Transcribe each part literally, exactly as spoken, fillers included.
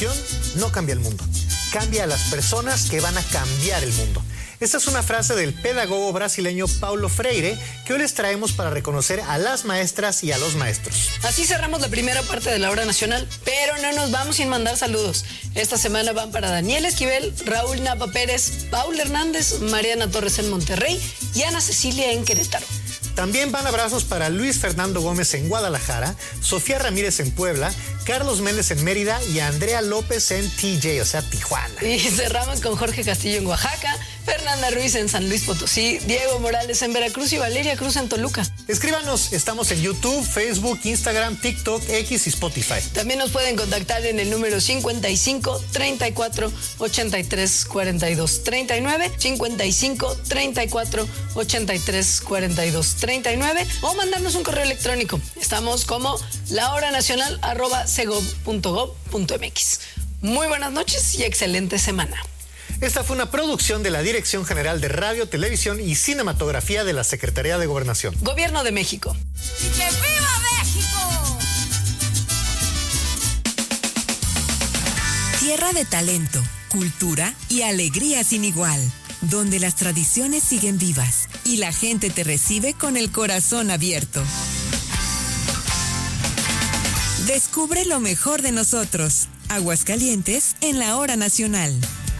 No cambia el mundo, cambia a las personas que van a cambiar el mundo. Esta es una frase del pedagogo brasileño Paulo Freire que hoy les traemos para reconocer a las maestras y a los maestros. Así cerramos la primera parte de la hora nacional, pero no nos vamos sin mandar saludos. Esta semana van para Daniel Esquivel, Raúl Napa Pérez, Paul Hernández, Mariana Torres en Monterrey y Ana Cecilia en Querétaro. También van abrazos para Luis Fernando Gómez en Guadalajara, Sofía Ramírez en Puebla, Carlos Méndez en Mérida y Andrea López en T J, o sea, Tijuana. Y cerramos con Jorge Castillo en Oaxaca, Fernanda Ruiz en San Luis Potosí, Diego Morales en Veracruz y Valeria Cruz en Toluca. Escríbanos, estamos en YouTube, Facebook, Instagram, TikTok, X y Spotify. También nos pueden contactar en el número cincuenta y cinco, treinta y cuatro, ochenta y tres, cuarenta y dos, treinta y nueve, cincuenta y cinco, treinta y cuatro, ochenta y tres, cuarenta y dos, treinta y nueve o mandarnos un correo electrónico. Estamos como lahoranacional arroba segov punto gov punto mx. Muy buenas noches y excelente semana. Esta fue una producción de la Dirección General de Radio, Televisión y Cinematografía de la Secretaría de Gobernación. Gobierno de México. ¡Y que viva México! Tierra de talento, cultura y alegría sin igual, donde las tradiciones siguen vivas y la gente te recibe con el corazón abierto. Descubre lo mejor de nosotros. Aguascalientes en la Hora Nacional.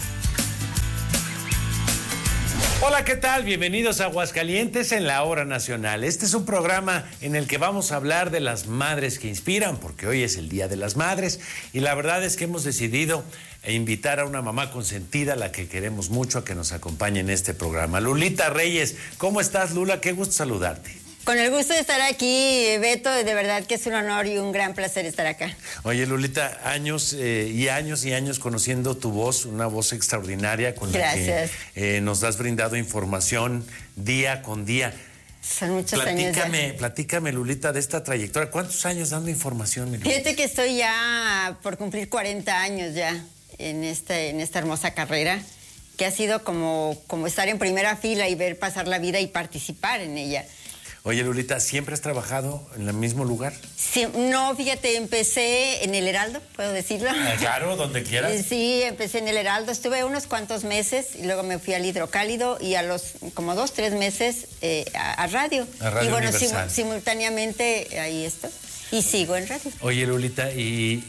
Hola, ¿qué tal? Bienvenidos a Aguascalientes en la Hora Nacional. Este es un programa en el que vamos a hablar de las madres que inspiran, porque hoy es el Día de las Madres, y la verdad es que hemos decidido invitar a una mamá consentida, a la que queremos mucho, a que nos acompañe en este programa. Lulita Reyes, ¿cómo estás, Lula? Qué gusto saludarte. Con el gusto de estar aquí, Beto, de verdad que es un honor y un gran placer estar acá. Oye, Lulita, años eh, y años y años conociendo tu voz, una voz extraordinaria con Gracias. la que eh, nos has brindado información día con día. Son muchos platícame, años ya. Platícame, Lulita, de esta trayectoria. ¿Cuántos años dando información, mi Lulita? Fíjate que estoy ya por cumplir cuarenta años ya en, este, en esta hermosa carrera, que ha sido como, como estar en primera fila y ver pasar la vida y participar en ella. Oye, Lulita, ¿siempre has trabajado en el mismo lugar? Sí, no, fíjate, empecé en el Heraldo, ¿puedo decirlo? Ah, claro, donde quieras. Sí, empecé en el Heraldo, estuve unos cuantos meses y luego me fui al Hidrocálido y a los como dos, tres meses eh, a, a radio. A Radio y bueno, Universal. sim, simultáneamente ahí estoy y sigo en radio. Oye, Lulita, y,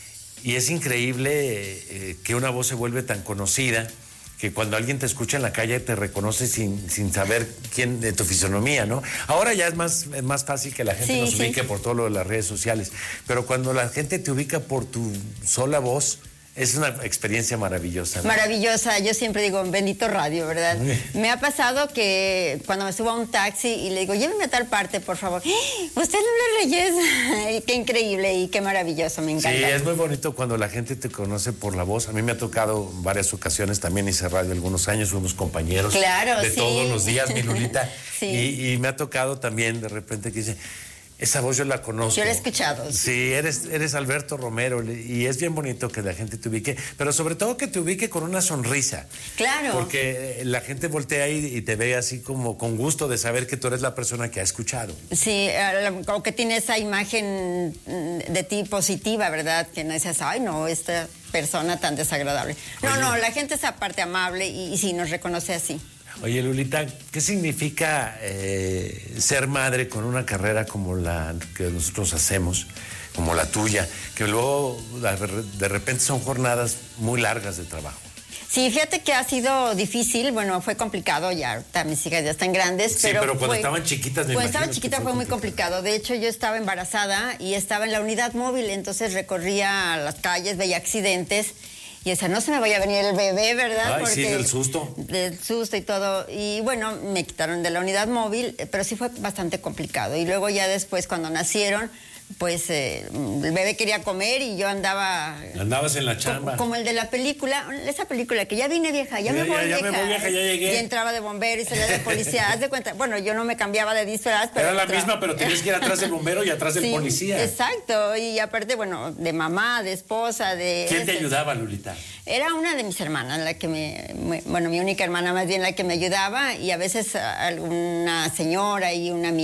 y es increíble eh, que una voz se vuelve tan conocida que cuando alguien te escucha en la calle te reconoce sin, sin saber quién de tu fisonomía, ¿no? Ahora ya es más, es más fácil que la gente Sí, nos sí. ubique por todo lo de las redes sociales, pero cuando la gente te ubica por tu sola voz, es una experiencia maravillosa, ¿no? Maravillosa, yo siempre digo, bendito radio, ¿verdad? Me ha pasado que cuando me subo a un taxi y le digo, lléveme a tal parte, por favor. ¡Usted es Lula Reyes! Qué increíble y qué maravilloso, me encanta. Sí, es muy bonito cuando la gente te conoce por la voz. A mí me ha tocado varias ocasiones, también hice radio algunos años, fuimos compañeros Claro, de sí. todos los días, mi Lulita. Sí. y, y me ha tocado también de repente que dice, esa voz yo la conozco. Yo la he escuchado. Sí, eres, eres Alberto Romero y es bien bonito que la gente te ubique, pero sobre todo que te ubique con una sonrisa. Claro. Porque la gente voltea y, y te ve así como con gusto de saber que tú eres la persona que ha escuchado. Sí, como que tiene esa imagen de ti positiva, ¿verdad? Que no dices, ay, no, esta persona tan desagradable. No, Oye. no, la gente es aparte amable y, y sí nos reconoce así. Oye, Lulita, ¿qué significa eh, ser madre con una carrera como la que nosotros hacemos, como la tuya, que luego de repente son jornadas muy largas de trabajo? Sí, fíjate que ha sido difícil, bueno, fue complicado, ya ahorita mis hijas ya están grandes, Sí, pero pero cuando fue- estaban chiquitas, me Cuando imagino estaban que chiquitas fue fue muy complicado. complicado. De hecho, yo estaba embarazada y estaba en la unidad móvil, entonces recorría las calles, veía accidentes y decía, no se me vaya a venir el bebé, ¿verdad? Ay, sí, del susto. Del susto y todo. Y bueno, me quitaron de la unidad móvil, eh, pero sí fue bastante complicado. Y luego ya después, cuando nacieron, pues eh, el bebé quería comer y yo andaba... Andabas en la chamba. Como, como el de la película, esa película que ya vine vieja, ya, Ya, me ya, voy ya vieja. me voy vieja, ya llegué. Y entraba de bombero y salía de policía. Haz de cuenta, bueno, yo no me cambiaba de disfraz, pero... Era la entraba- misma, pero tenías que ir atrás del bombero y atrás del Sí, policía. Exacto, y aparte, bueno, de mamá, de esposa, de... ¿Quién te este, ayudaba, Lulita? Era una de mis hermanas, la que me, me- bueno, mi única hermana más bien la que me ayudaba y a veces a- alguna señora y una amiga.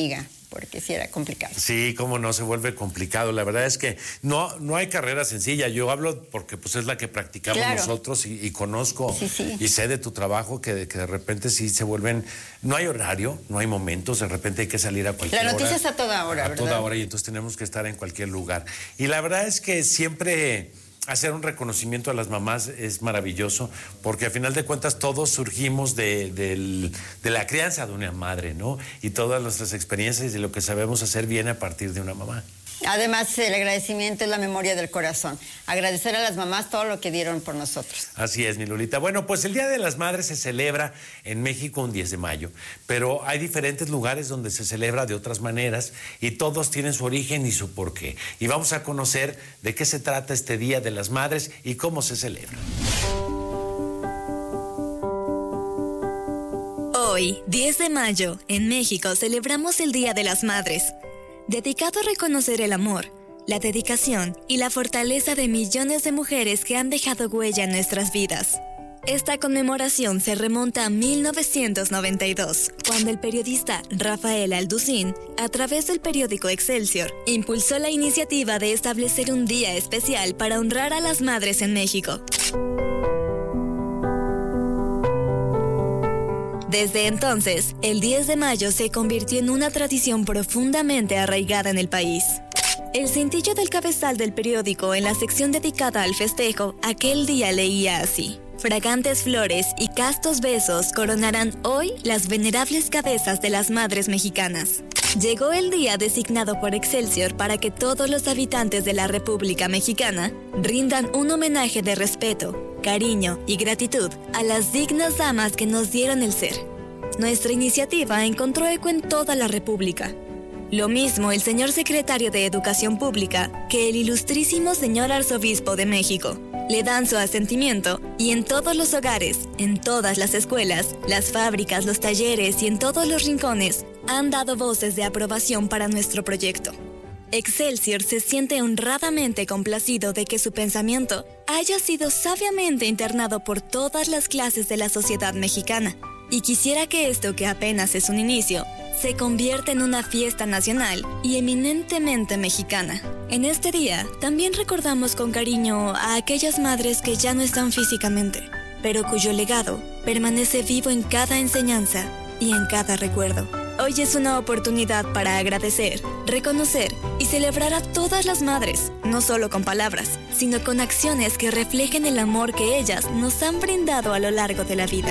porque sí era complicado. Sí, cómo no, se vuelve complicado. La verdad es que no, no hay carrera sencilla. Yo hablo porque pues es la que practicamos Claro. nosotros y, y conozco Sí, sí. y sé de tu trabajo que, que de repente sí se vuelven, no hay horario, no hay momentos, de repente hay que salir a cualquier La hora. noticia es a toda hora, A ¿verdad? toda hora, y entonces tenemos que estar en cualquier lugar. Y la verdad es que siempre hacer un reconocimiento a las mamás es maravilloso, porque al final de cuentas todos surgimos de, del- de la crianza de una madre, ¿no? Y todas nuestras experiencias y lo que sabemos hacer viene a partir de una mamá. Además, el agradecimiento es la memoria del corazón. Agradecer a las mamás todo lo que dieron por nosotros. Así es, mi Lolita. Bueno, pues el Día de las Madres se celebra en México un diez de mayo, pero hay diferentes lugares donde se celebra de otras maneras y todos tienen su origen y su porqué. Y vamos a conocer de qué se trata este Día de las Madres y cómo se celebra. Hoy, diez de mayo, en México celebramos el Día de las Madres, dedicado a reconocer el amor, la dedicación y la fortaleza de millones de mujeres que han dejado huella en nuestras vidas. Esta conmemoración se remonta a mil novecientos noventa y dos, cuando el periodista Rafael Alducín, a través del periódico Excelsior, impulsó la iniciativa de establecer un día especial para honrar a las madres en México. Desde entonces, el diez de mayo se convirtió en una tradición profundamente arraigada en el país. El cintillo del cabezal del periódico en la sección dedicada al festejo aquel día leía así: fragantes flores y castos besos coronarán hoy las venerables cabezas de las madres mexicanas. Llegó el día designado por Excelsior para que todos los habitantes de la República Mexicana rindan un homenaje de respeto, cariño y gratitud a las dignas damas que nos dieron el ser. Nuestra iniciativa encontró eco en toda la República. Lo mismo el señor secretario de Educación Pública que el ilustrísimo señor arzobispo de México. Le dan su asentimiento y en todos los hogares, en todas las escuelas, las fábricas, los talleres y en todos los rincones han dado voces de aprobación para nuestro proyecto. Excelsior se siente honradamente complacido de que su pensamiento haya sido sabiamente internado por todas las clases de la sociedad mexicana y quisiera que esto, que apenas es un inicio, se convierta en una fiesta nacional y eminentemente mexicana. En este día también recordamos con cariño a aquellas madres que ya no están físicamente, pero cuyo legado permanece vivo en cada enseñanza y en cada recuerdo. Hoy es una oportunidad para agradecer, reconocer y celebrar a todas las madres, no solo con palabras, sino con acciones que reflejen el amor que ellas nos han brindado a lo largo de la vida.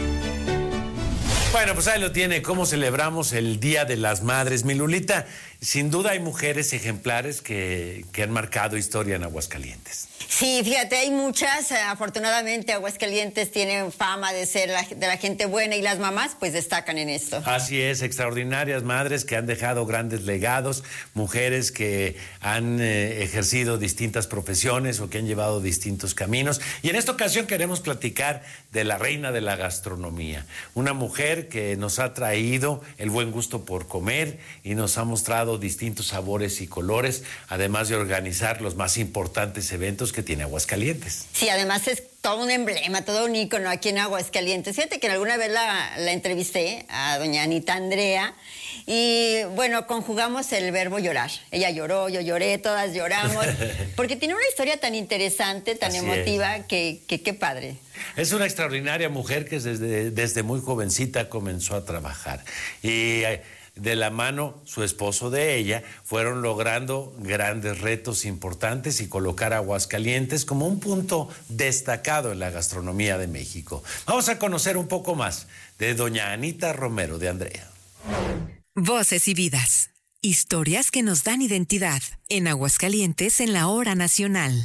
Bueno, pues ahí lo tiene, cómo celebramos el Día de las Madres. Mi Lulita, sin duda hay mujeres ejemplares que, que han marcado historia en Aguascalientes. Sí, fíjate, hay muchas. Afortunadamente, Aguascalientes tiene fama de ser la, de la gente buena y las mamás pues destacan en esto. Así es, extraordinarias madres que han dejado grandes legados, mujeres que han eh, ejercido distintas profesiones o que han llevado distintos caminos. Y en esta ocasión queremos platicar de la reina de la gastronomía, una mujer que nos ha traído el buen gusto por comer y nos ha mostrado distintos sabores y colores, además de organizar los más importantes eventos que tiene Aguascalientes. Sí, además es todo un emblema, todo un ícono aquí en Aguascalientes. Fíjate que alguna vez la, la entrevisté a doña Anita Andrea y, bueno, conjugamos el verbo llorar. Ella lloró, yo lloré, todas lloramos, porque tiene una historia tan interesante, tan Así emotiva, que qué padre. Es una extraordinaria mujer que desde, desde muy jovencita comenzó a trabajar y eh, de la mano su esposo de ella fueron logrando grandes retos importantes y colocar a Aguascalientes como un punto destacado en la gastronomía de México. Vamos a conocer un poco más de doña Anita Romero de Andrea. Voces y vidas. Historias que nos dan identidad. En Aguascalientes, en la hora nacional.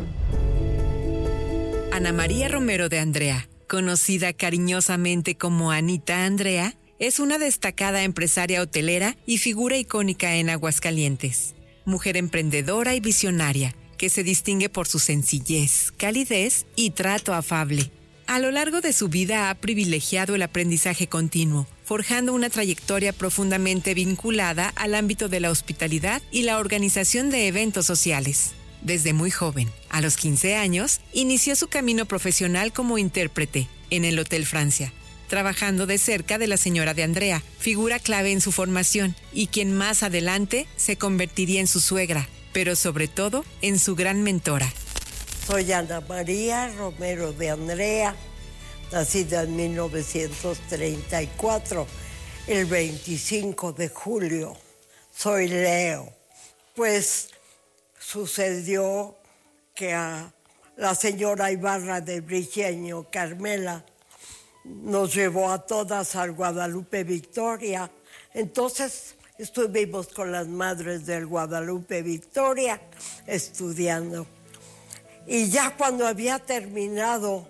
Ana María Romero de Andrea, conocida cariñosamente como Anita Andrea, es una destacada empresaria hotelera y figura icónica en Aguascalientes. Mujer emprendedora y visionaria, que se distingue por su sencillez, calidez y trato afable. A lo largo de su vida ha privilegiado el aprendizaje continuo, forjando una trayectoria profundamente vinculada al ámbito de la hospitalidad y la organización de eventos sociales. Desde muy joven, a los quince años, inició su camino profesional como intérprete en el Hotel Francia. trabajando de cerca de la señora de Andrea, figura clave en su formación y quien más adelante se convertiría en su suegra, pero sobre todo en su gran mentora. Soy Ana María Romero de Andrea, nacida en mil novecientos treinta y cuatro, el veinticinco de julio. Soy Leo. Pues sucedió que a la señora Ibarra de Briceño, Carmela, nos llevó a todas al Guadalupe Victoria. Entonces estuvimos con las madres del Guadalupe Victoria estudiando. Y ya cuando había terminado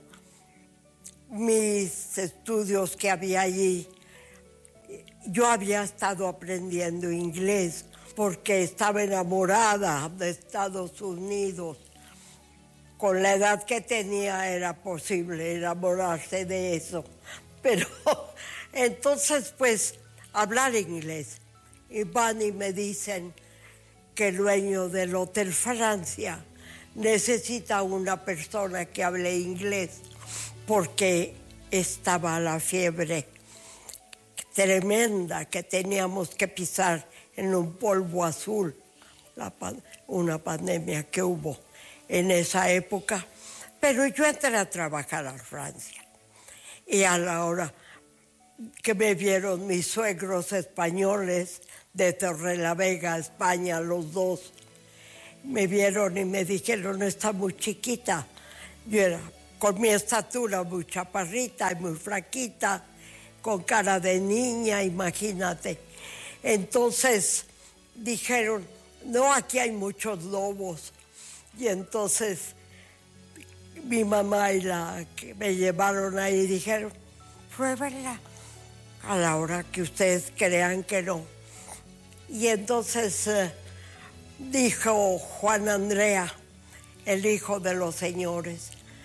mis estudios que había allí, yo había estado aprendiendo inglés porque estaba enamorada de Estados Unidos. Con la edad que tenía era posible enamorarse de eso. Pero entonces, pues, hablar inglés. Y van y me dicen que el dueño del Hotel Francia necesita una persona que hable inglés porque estaba la fiebre tremenda que teníamos que pisar en un polvo azul, la, una pandemia que hubo en esa época. Pero yo entré a trabajar a Francia y a la hora que me vieron mis suegros españoles de Torrelavega, España, los dos, me vieron y me dijeron, está muy chiquita. Yo era con mi estatura muy chaparrita y muy flaquita, con cara de niña, imagínate. Entonces dijeron, no, aquí hay muchos lobos. Y entonces mi mamá y la que me llevaron ahí dijeron, pruébenla a la hora que ustedes crean que no. Y entonces eh, dijo Juan Andrea, el hijo de los señores,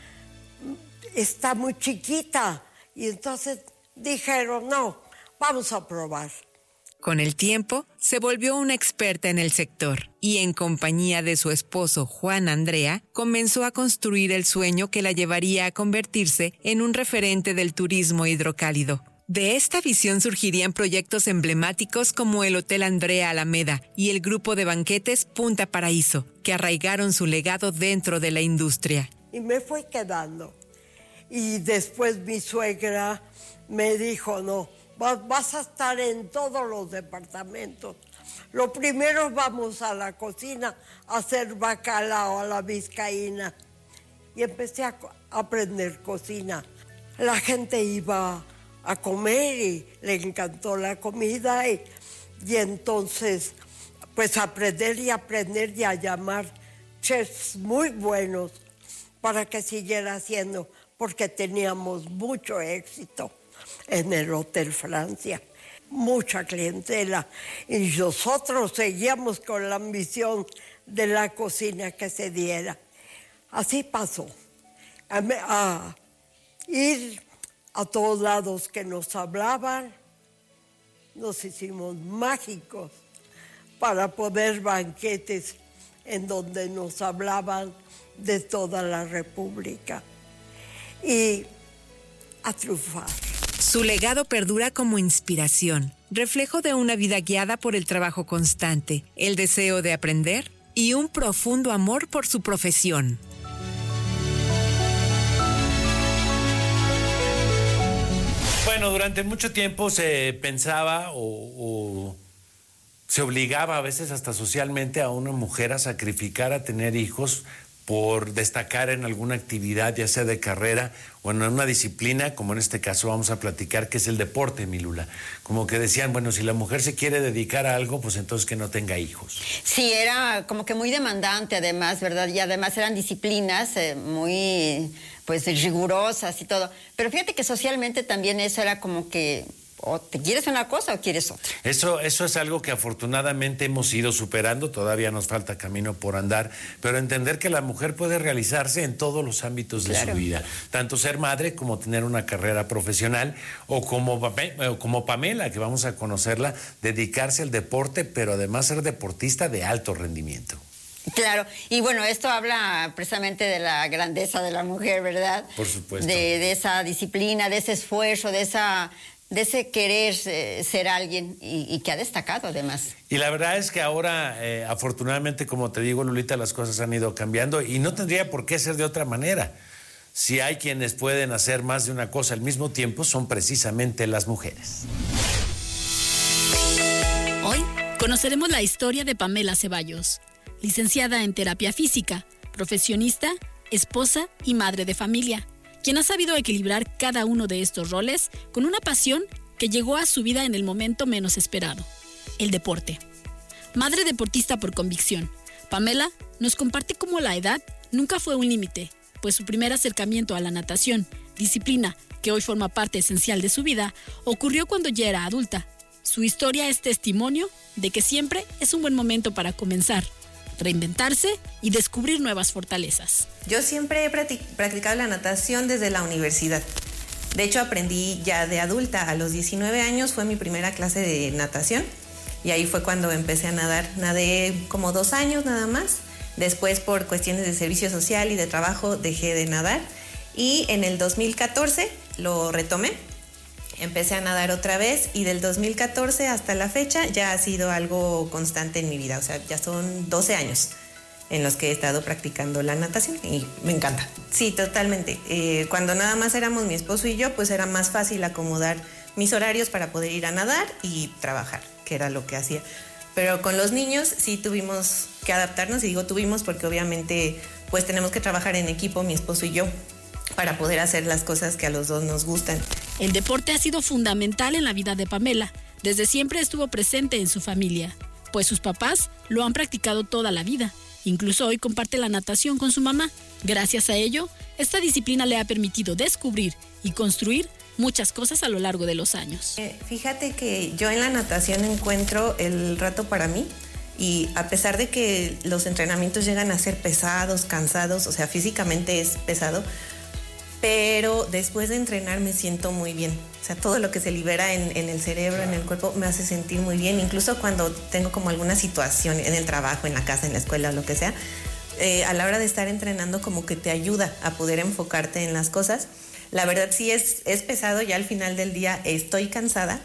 está muy chiquita. Y entonces dijeron, no, vamos a probar. Con el tiempo, se volvió una experta en el sector y en compañía de su esposo Juan Andrea, comenzó a construir el sueño que la llevaría a convertirse en un referente del turismo hidrocálido. De esta visión surgirían proyectos emblemáticos como el Hotel Andrea Alameda y el grupo de banquetes Punta Paraíso, que arraigaron su legado dentro de la industria. Y me fui quedando. Y después mi suegra me dijo, no, vas a estar en todos los departamentos. Lo primero vamos a la cocina a hacer bacalao a la vizcaína. Y empecé a aprender cocina. La gente iba a comer y le encantó la comida. Y, y entonces, pues aprender y aprender y a llamar chefs muy buenos para que siguiera haciendo, porque teníamos mucho éxito en el Hotel Francia, mucha clientela, y nosotros seguíamos con la ambición de la cocina que se diera. Así pasó, a, a ir a todos lados que nos hablaban, nos hicimos mágicos para poder banquetes en donde nos hablaban de toda la República y a triunfar. Su legado perdura como inspiración, reflejo de una vida guiada por el trabajo constante, el deseo de aprender y un profundo amor por su profesión. Bueno, durante mucho tiempo se pensaba o, o se obligaba a veces hasta socialmente a una mujer a sacrificar a tener hijos por destacar en alguna actividad, ya sea de carrera o en una disciplina, como en este caso vamos a platicar, que es el deporte, mi Lula. Como que decían, bueno, si la mujer se quiere dedicar a algo, pues entonces que no tenga hijos. Sí, era como que muy demandante además, ¿verdad? Y además eran disciplinas eh, muy, pues, rigurosas y todo. Pero fíjate que socialmente también eso era como que o te quieres una cosa o quieres otra. Eso, eso es algo que afortunadamente hemos ido superando, todavía nos falta camino por andar, pero entender que la mujer puede realizarse en todos los ámbitos de claro. su vida, tanto ser madre como tener una carrera profesional, o como, o como Pamela, que vamos a conocerla, dedicarse al deporte, pero además ser deportista de alto rendimiento. Claro, y bueno, esto habla precisamente de la grandeza de la mujer, ¿verdad? Por supuesto. De, de esa disciplina, de ese esfuerzo, de esa... de ese querer eh, ser alguien y, y que ha destacado además. Y la verdad es que ahora, eh, afortunadamente, como te digo, Lolita, las cosas han ido cambiando y no tendría por qué ser de otra manera. Si hay quienes pueden hacer más de una cosa al mismo tiempo, son precisamente las mujeres. Hoy conoceremos la historia de Pamela Ceballos, licenciada en terapia física, profesionista, esposa y madre de familia, quien ha sabido equilibrar cada uno de estos roles con una pasión que llegó a su vida en el momento menos esperado, el deporte. Madre deportista por convicción, Pamela nos comparte cómo la edad nunca fue un límite, pues su primer acercamiento a la natación, disciplina que hoy forma parte esencial de su vida, ocurrió cuando ya era adulta. Su historia es testimonio de que siempre es un buen momento para comenzar, reinventarse y descubrir nuevas fortalezas. Yo siempre he practicado la natación desde la universidad. De hecho, aprendí ya de adulta. A los diecinueve años fue mi primera clase de natación y ahí fue cuando empecé a nadar. Nadé como dos años nada más. Después, por cuestiones de servicio social y de trabajo, dejé de nadar. Y en el dos mil catorce lo retomé. Empecé a nadar otra vez y del dos mil catorce hasta la fecha ya ha sido algo constante en mi vida. O sea, ya son doce años en los que he estado practicando la natación y me encanta. Sí, totalmente. Eh, cuando nada más éramos mi esposo y yo, pues era más fácil acomodar mis horarios para poder ir a nadar y trabajar, que era lo que hacía. Pero con los niños sí tuvimos que adaptarnos, y digo tuvimos porque obviamente pues tenemos que trabajar en equipo, mi esposo y yo, para poder hacer las cosas que a los dos nos gustan. El deporte ha sido fundamental en la vida de Pamela. Desde siempre estuvo presente en su familia, pues sus papás lo han practicado toda la vida. Incluso hoy comparte la natación con su mamá. Gracias a ello, esta disciplina le ha permitido descubrir y construir muchas cosas a lo largo de los años. Eh, fíjate que yo en la natación encuentro el rato para mí, y a pesar de que los entrenamientos llegan a ser pesados, cansados, o sea, físicamente es pesado, pero después de entrenar me siento muy bien. O sea, todo lo que se libera en, en el cerebro, en el cuerpo, me hace sentir muy bien. Incluso cuando tengo como alguna situación en el trabajo, en la casa, en la escuela o lo que sea, eh, a la hora de estar entrenando como que te ayuda a poder enfocarte en las cosas. La verdad sí es, es pesado, ya al final del día estoy cansada,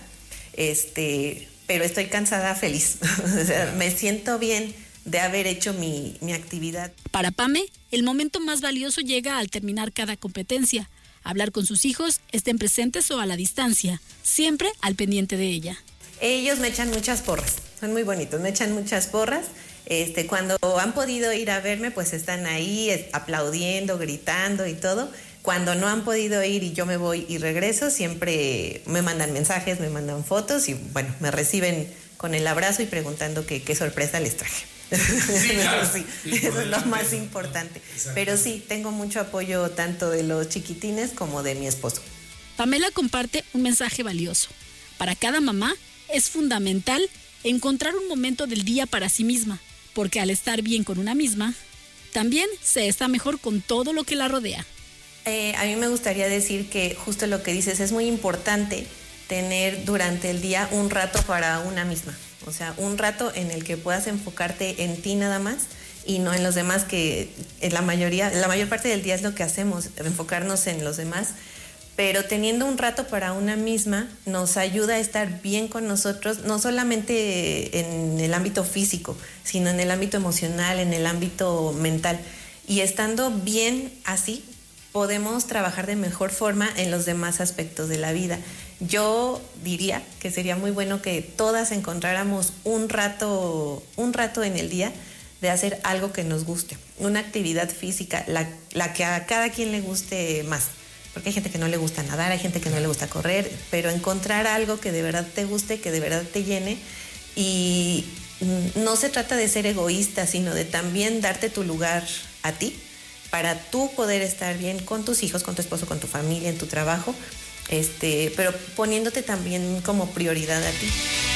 este, pero estoy cansada feliz. O sea, me siento bien de haber hecho mi, mi actividad. Para Pame, el momento más valioso llega al terminar cada competencia. Hablar con sus hijos, estén presentes o a la distancia, siempre al pendiente de ella. Ellos me echan muchas porras, son muy bonitos, me echan muchas porras. Este, cuando han podido ir a verme, pues están ahí aplaudiendo, gritando y todo. Cuando no han podido ir y yo me voy y regreso, siempre me mandan mensajes, me mandan fotos y bueno, me reciben con el abrazo y preguntando que, qué sorpresa les traje. Sí, claro. Sí, eso es lo más importante. Exacto. Pero sí, tengo mucho apoyo tanto de los chiquitines como de mi esposo. Pamela comparte un mensaje valioso. Para cada mamá es fundamental encontrar un momento del día para sí misma, porque al estar bien con una misma, también se está mejor con todo lo que la rodea. Eh, a mí me gustaría decir que justo lo que dices, es muy importante tener durante el día un rato para una misma. O sea, un rato en el que puedas enfocarte en ti nada más y no en los demás, que en la mayoría, la mayor parte del día es lo que hacemos, enfocarnos en los demás. Pero teniendo un rato para una misma nos ayuda a estar bien con nosotros, no solamente en el ámbito físico, sino en el ámbito emocional, en el ámbito mental. Y estando bien así, podemos trabajar de mejor forma en los demás aspectos de la vida. Yo diría que sería muy bueno que todas encontráramos un rato, un rato en el día de hacer algo que nos guste, una actividad física, la, la que a cada quien le guste más. Porque hay gente que no le gusta nadar, hay gente que no le gusta correr, pero encontrar algo que de verdad te guste, que de verdad te llene. Y no se trata de ser egoísta, sino de también darte tu lugar a ti, para tú poder estar bien con tus hijos, con tu esposo, con tu familia, en tu trabajo, este, pero poniéndote también como prioridad a ti.